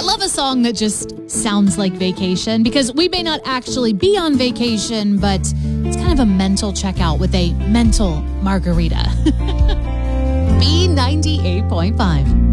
love a song that just sounds like vacation because we may not actually be on vacation, but it's kind of a mental checkout with a mental margarita. B98.5.